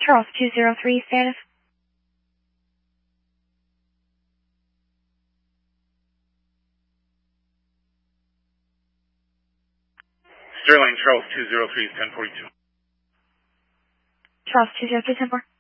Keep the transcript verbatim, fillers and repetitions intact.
Charles two zero three status. Sterling, Charles two zero three, ten forty-two. Charles two zero three, ten four.